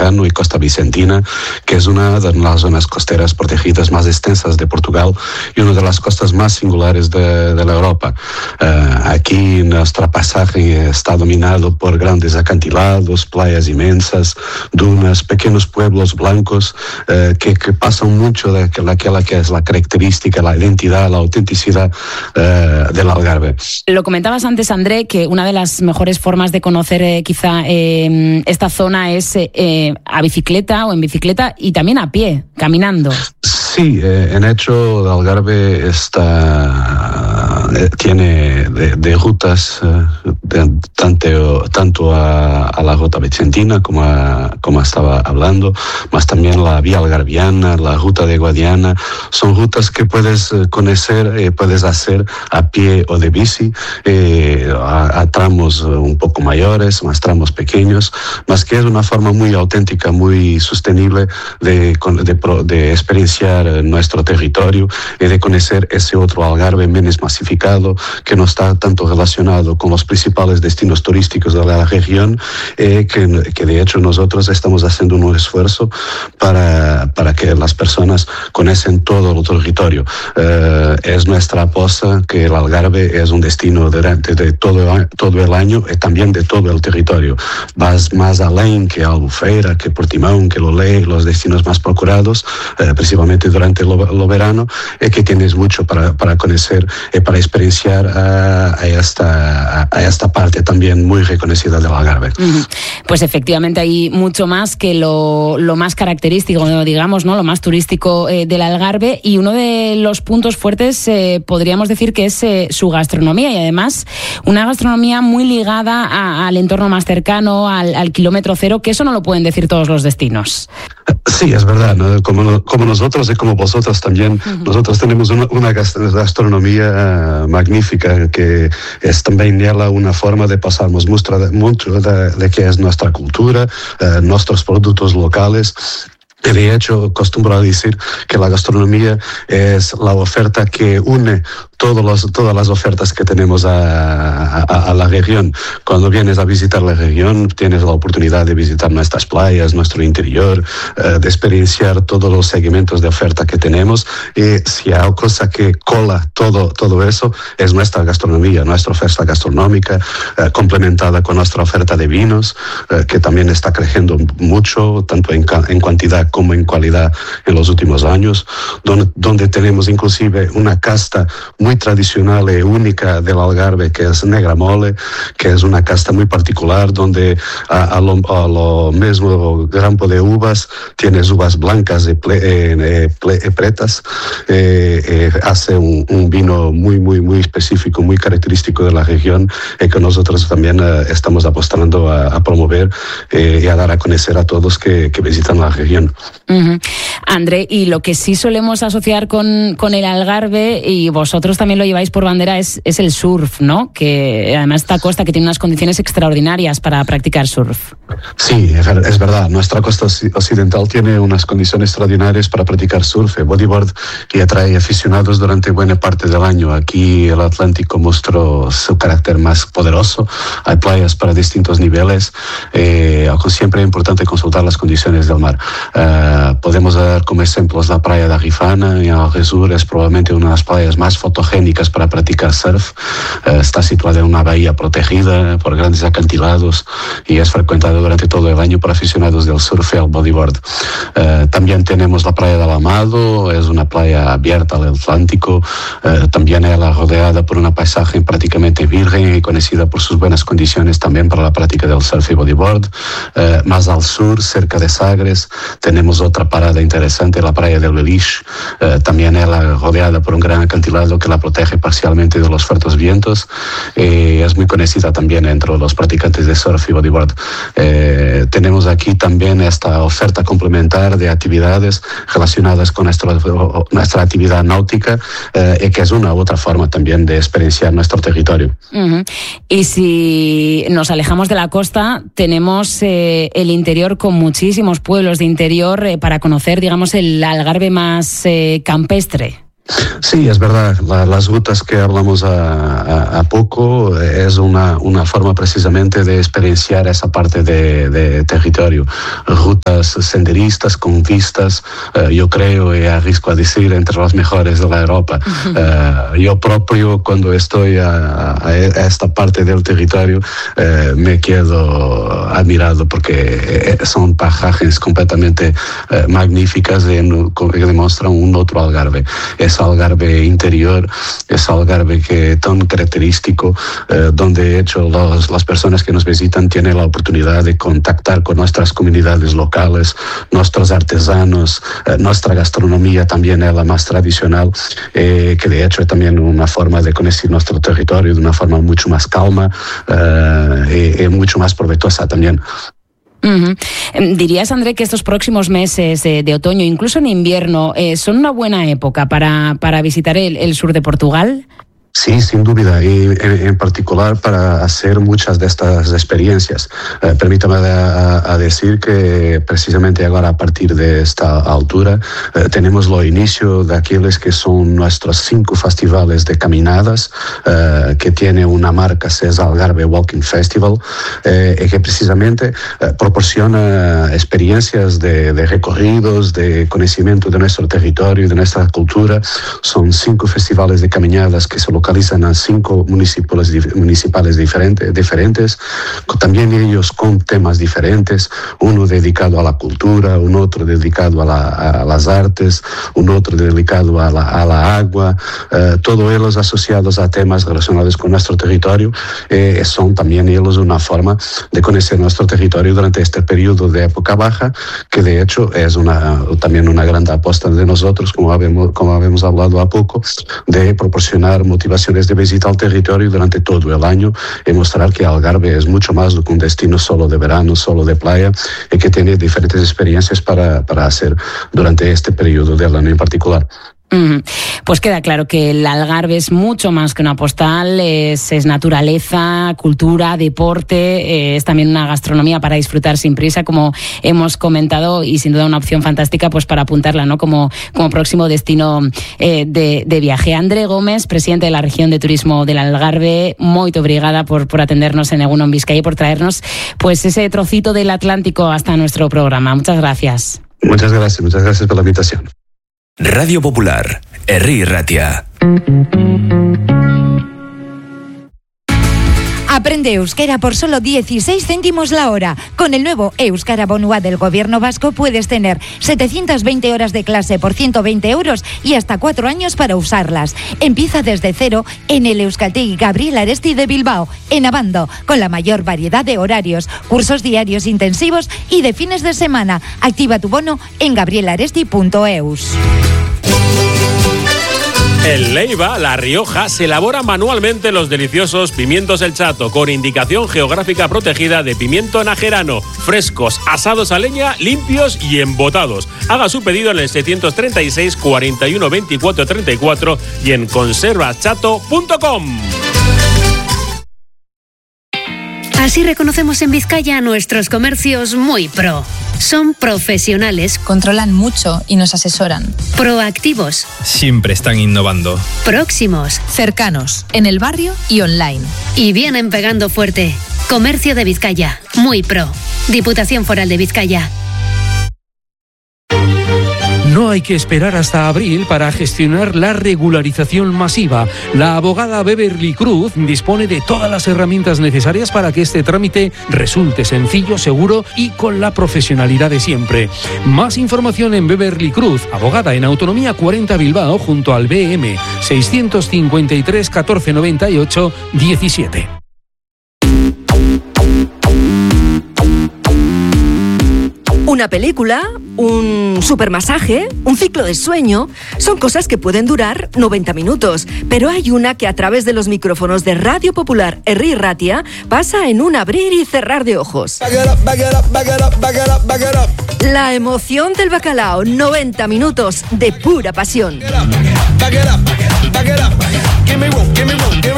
Alentejano y Costa Vicentina, que es una de las zonas costeras protegidas más extensas de Portugal y una de las costas más singulares de la Europa. Aquí nuestro pasaje está dominado por grandes acantilados, playas inmensas, dunas, pequeños pueblos blancos que pasan mucho de aquella que es la característica, la identidad, la autenticidad del Algarve. Lo comentabas antes, André, que una de las mejores formas de conocer quizá esta zona es a bicicleta o en bicicleta y también a pie, caminando. Sí, en hecho el Algarve tiene de rutas tanto a la ruta vicentina como estaba hablando, más también la vía algarviana, la ruta de Guadiana. Son rutas que puedes conocer, puedes hacer a pie o de bici, a tramos un poco mayores, más tramos pequeños, más que es una forma muy auténtica, muy sostenible de experienciar nuestro territorio y de conocer ese otro Algarve menos masificado, que no está tanto relacionado con los principales destinos turísticos de la región, que de hecho nosotros estamos haciendo un esfuerzo para que las personas conozcan todo el territorio. Es nuestra apuesta que el Algarve es un destino durante todo el año y también de todo el territorio. Vas más além que Albufeira, que Portimão, que Lolé, los destinos más procurados, principalmente durante el verano, que tienes mucho para conocer y para experienciar a esta parte también muy reconocida del Algarve. Pues efectivamente hay mucho más que lo más característico, digamos, ¿no? Lo más turístico del Algarve, y uno de los puntos fuertes podríamos decir que es su gastronomía, y además una gastronomía muy ligada al entorno más cercano, al kilómetro cero, que eso no lo pueden decir todos los destinos. Sí, es verdad, ¿no? Como nosotros y como vosotros también, nosotros tenemos una gastronomía magnífica, que es también una forma de pasarnos mucho de que es nuestra cultura, nuestros productos locales. De hecho, acostumbro a decir que la gastronomía es la oferta que une todas las ofertas que tenemos a la región. Cuando vienes a visitar la región, tienes la oportunidad de visitar nuestras playas, nuestro interior, de experienciar todos los segmentos de oferta que tenemos. Y si hay cosa que cola todo eso, es nuestra gastronomía, nuestra oferta gastronómica, complementada con nuestra oferta de vinos, que también está creciendo mucho, tanto en cantidad como en calidad en los últimos años, donde tenemos inclusive una casta muy tradicional y única del Algarve, que es Negra Mole, que es una casta muy particular, donde a lo mismo grampo de uvas tienes uvas blancas y pretas, hace un vino muy específico, muy característico de la región, y que nosotros también estamos apostando a promover y a dar a conocer a todos que visitan la región. André, y lo que sí solemos asociar con el Algarve, y vosotros también lo lleváis por bandera, es el surf, ¿no? Que además esta costa que tiene unas condiciones extraordinarias para practicar surf. Sí, es verdad. Nuestra costa occidental tiene unas condiciones extraordinarias para practicar surf y bodyboard, y atrae aficionados durante buena parte del año. Aquí el Atlántico mostró su carácter más poderoso. Hay playas para distintos niveles. Siempre es importante consultar las condiciones del mar. Podemos dar como ejemplos la playa de Arifana, en Algesur. Es probablemente una de las playas más fotogénicas para practicar surf. Está situada en una bahía protegida por grandes acantilados y es frecuentada durante todo el año por aficionados del surf y al bodyboard. También tenemos la playa del Amado, es una playa abierta al Atlántico. También es rodeada por una paisaje prácticamente virgen y conocida por sus buenas condiciones también para la práctica del surf y bodyboard. Más al sur, cerca de Sagres, tenemos otra parada interesante, la playa del Beliche. También es rodeada por un gran acantilado que la protege parcialmente de los fuertes vientos. Es muy conocida también entre los practicantes de surf y bodyboard. Tenemos aquí también esta oferta complementaria de actividades relacionadas con nuestra actividad náutica, que es una otra forma también de experienciar nuestro territorio. Y si nos alejamos de la costa, tenemos el interior con muchísimos pueblos de interior para conocer, digamos, el Algarve más campestre. Sí, es verdad. Las rutas que hablamos a poco es una forma precisamente de experienciar esa parte de territorio. Rutas rutas senderistas con vistas, yo creo y arrisco a decir, entre las mejores de la Europa. Yo propio, cuando estoy a esta parte del territorio, me quedo admirado porque son pasajes completamente magníficas que demuestran un otro Algarve. Ese Algarve interior, ese Algarve que tan característico, donde de hecho las personas que nos visitan tienen la oportunidad de contactar con nuestras comunidades locales, nuestros artesanos, nuestra gastronomía también es la más tradicional, que de hecho es también una forma de conocer nuestro territorio de una forma mucho más calma y mucho más provechosa también. ¿Dirías, André, que estos próximos meses de otoño, incluso en invierno, son una buena época para visitar el sur de Portugal? Sí, sin duda, y en particular para hacer muchas de estas experiencias. Permítame a decir que precisamente ahora, a partir de esta altura, tenemos los inicios de aquellos que son nuestros 5 festivales de caminadas, que tiene una marca, es Algarve Walking Festival, y que precisamente proporciona experiencias de recorridos, de conocimiento de nuestro territorio, de nuestra cultura. Son 5 festivales de caminadas que se localizan a 5 municipales diferentes, también ellos con temas diferentes, uno dedicado a la cultura, un otro dedicado a las artes, un otro dedicado a la agua, todos ellos asociados a temas relacionados con nuestro territorio. Son también ellos una forma de conocer nuestro territorio durante este periodo de época baja, que de hecho es también una gran apuesta de nosotros, como habíamos hablado a poco, de proporcionar motivaciones de visita al territorio durante todo el año y mostrar que Algarve es mucho más que un destino solo de verano, solo de playa, y que tiene diferentes experiencias para hacer durante este periodo del año en particular. Pues queda claro que el Algarve es mucho más que una postal, es naturaleza, cultura, deporte, es también una gastronomía para disfrutar sin prisa, como hemos comentado, y sin duda una opción fantástica pues para apuntarla, ¿no? como próximo destino de viaje. André Gómez, presidente de la región de turismo del Algarve, moito obrigada por atendernos en Egunon Vizcaya y por traernos pues ese trocito del Atlántico hasta nuestro programa. Muchas gracias. Muchas gracias por la invitación. Radio Popular, Herri Ratia. Aprende euskera por solo 16 céntimos la hora. Con el nuevo Euskara Bonua del Gobierno vasco puedes tener 720 horas de clase por 120 euros y hasta 4 años para usarlas. Empieza desde cero en el Euskaltegi Gabriel Aresti de Bilbao, en Abando, con la mayor variedad de horarios, cursos diarios intensivos y de fines de semana. Activa tu bono en gabrielaresti.eus. En Leiva, La Rioja, se elaboran manualmente los deliciosos pimientos El Chato, con indicación geográfica protegida de pimiento najerano, frescos, asados a leña, limpios y embotados. Haga su pedido en el 736 41 24 34 y en conservaschato.com. Así reconocemos en Vizcaya a nuestros comercios muy pro. Son profesionales, controlan mucho y nos asesoran. Proactivos, siempre están innovando. Próximos, cercanos, en el barrio y online. Y vienen pegando fuerte. Comercio de Vizcaya, muy pro. Diputación Foral de Vizcaya. No hay que esperar hasta abril para gestionar la regularización masiva. La abogada Beverly Cruz dispone de todas las herramientas necesarias para que este trámite resulte sencillo, seguro y con la profesionalidad de siempre. Más información en Beverly Cruz, abogada en Autonomía 40 Bilbao, junto al BM 653 1498 17. Una película, un supermasaje, un ciclo de sueño, son cosas que pueden durar 90 minutos, pero hay una que a través de los micrófonos de Radio Popular Herri Ratia pasa en un abrir y cerrar de ojos. La emoción del bacalao, 90 minutos de pura pasión.